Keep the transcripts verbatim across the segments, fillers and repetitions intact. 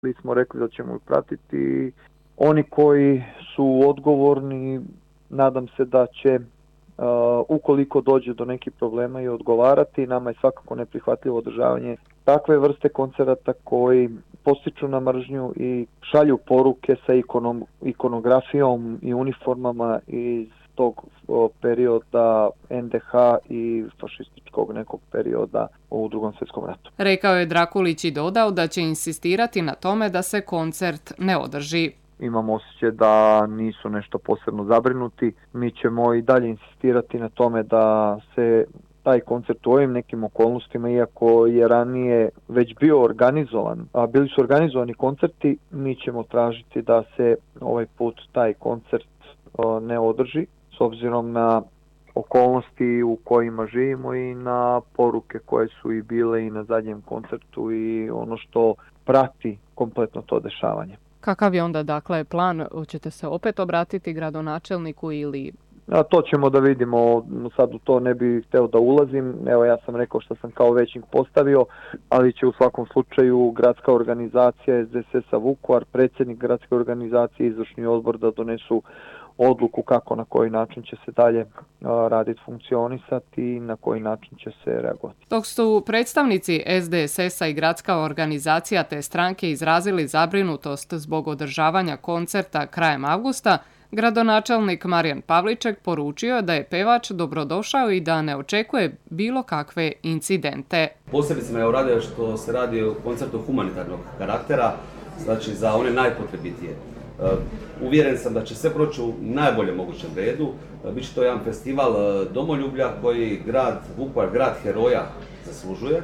Mi smo rekli da ćemo ih pratiti. Oni koji su odgovorni, nadam se da će, uh, ukoliko dođe do nekih problema, i odgovarati. Nama je svakako neprihvatljivo održavanje takve vrste koncerata koji postiču na mržnju i šalju poruke sa ikonom, ikonografijom i uniformama iz tog perioda en de ha i fašističkog nekog perioda u Drugom svjetskom ratu. Rekao je Drakulić i dodao da će insistirati na tome da se koncert ne održi. Imam osjećaj da nisu nešto posebno zabrinuti. Mi ćemo i dalje insistirati na tome da se taj koncert u ovim nekim okolnostima, iako je ranije već bio organizovan, a bili su organizovani koncerti, mi ćemo tražiti da se ovaj put taj koncert ne održi, s obzirom na okolnosti u kojima živimo i na poruke koje su i bile i na zadnjem koncertu i ono što prati kompletno to dešavanje. Kakav je onda dakle plan? Hoćete se opet obratiti gradonačelniku ili... A to ćemo da vidimo, sad u to ne bih hteo da ulazim. Evo, ja sam rekao što sam kao većnik postavio, ali će u svakom slučaju gradska organizacija es de es es a Vukovar, predsjednik gradske organizacije i izvršni odbor da donesu odluku kako, na koji način će se dalje raditi, funkcionisati i na koji način će se reagovati. Dok su predstavnici es de es es a i gradska organizacija te stranke izrazili zabrinutost zbog održavanja koncerta krajem avgusta, gradonačelnik Marijan Pavliček poručio da je pevač dobrodošao i da ne očekuje bilo kakve incidente. Posebice me je uradio što se radi o koncertu humanitarnog karaktera, znači za one najpotrebitije. Uvjeren sam da će sve proći u najboljem mogućem redu. Biće to jedan festival domoljublja koji grad Vukovar, grad heroja, zaslužuje.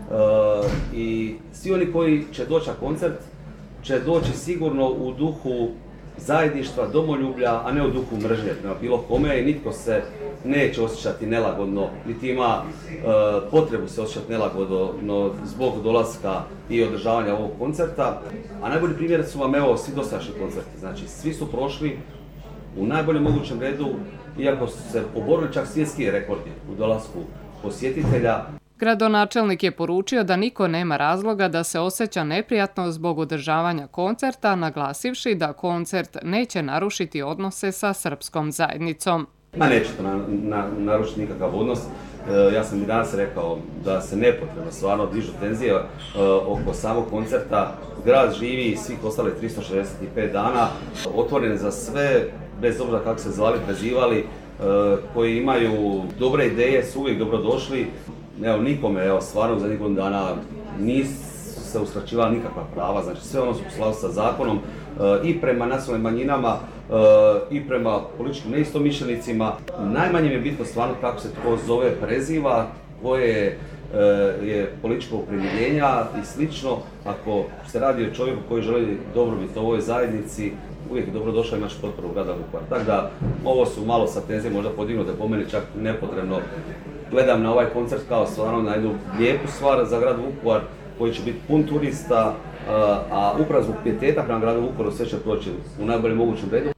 I svi oni koji će doći na koncert će doći sigurno u duhu zajedništva, domoljublja, a ne u duhu mržnje prema bilo kome i nitko se neće osjećati nelagodno, niti ima e, potrebu se osjećati nelagodno zbog dolaska i održavanja ovog koncerta. A najbolji primjer su vam evo svi dosadašnji koncerti, znači svi su prošli u najboljem mogućem redu, iako su se poborili čak svjetski rekordi u dolasku posjetitelja. Gradonačelnik je poručio da niko nema razloga da se osjeća neprijatno zbog održavanja koncerta, naglasivši da koncert neće narušiti odnose sa srpskom zajednicom. Ma neće to na, na, narušiti nikakav odnos. E, ja sam i danas rekao da se nepotrebno stvarno dižu tenzije e, oko samog koncerta. Grad živi svih ostale tristo šezdeset pet dana, otvoren za sve, bez obzira kako se zvali, prezivali, e, koji imaju dobre ideje, su uvijek dobrodošli. Evo, nikome, evo, stvarno za godinu dana nisu se uskraćivala nikakva prava, znači sve ono su u skladu sa zakonom e, i prema nacionalnim manjinama e, i prema političkim neistomišljenicima. Najmanje mi je bitno stvarno kako se to zove, preziva, koje e, je političko opredjeljenja i slično. Ako se radi o čovjeku koji želi dobrobit ovoj zajednici, uvijek je dobro došao, imaš potporu grada Vukovara. Tako da, ovo su malo sa tenzije možda podignute, po meni čak nepotrebno. Gledam na ovaj koncert kao stvarno na jednu lijepu stvar za grad Vukovar koji će biti pun turista, a upravo zbog pijeteta prema gradu Vukovaru sve će proći u najboljem mogućem redu.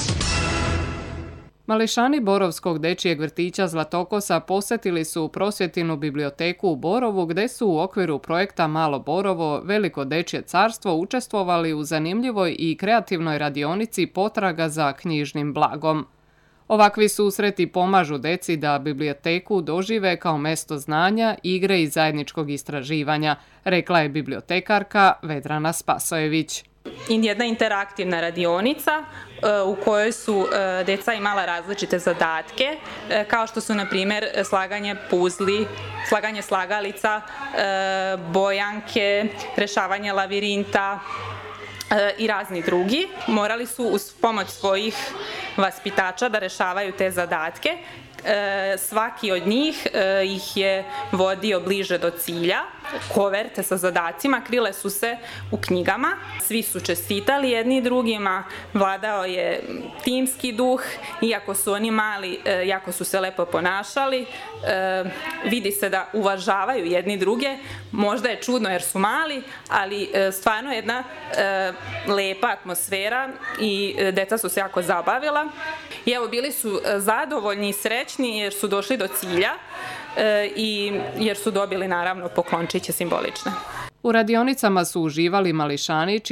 Mališani Borovskog dečijeg vrtića Zlatokosa posjetili su prosvjetinu biblioteku u Borovu gdje su u okviru projekta Malo Borovo, Veliko dečje carstvo učestvovali u zanimljivoj i kreativnoj radionici potraga za knjižnim blagom. Ovakvi susreti pomažu deci da biblioteku dožive kao mesto znanja, igre i zajedničkog istraživanja, rekla je bibliotekarka Vedrana Spasojević. Jedna interaktivna radionica u kojoj su deca imala različite zadatke, kao što su na primjer slaganje puzli, slaganje slagalica, bojanke, rešavanje lavirinta i razni drugi. Morali su uz pomoć svojih vaspitača da rešavaju te zadatke. E, svaki od njih e, ih je vodio bliže do cilja. Koverte sa zadacima krile su se u knjigama. Svi su čestitali jedni drugima, vladao je timski duh, iako su oni mali, e, jako su se lepo ponašali. E, vidi se da uvažavaju jedni druge. Možda je čudno jer su mali, ali e, stvarno jedna e, lepa atmosfera i e, deca su se jako zabavila. I evo, bili su zadovoljni i srećni jer su došli do cilja e, i jer su dobili naravno poklončiće simbolične. U radionicama su uživali mališani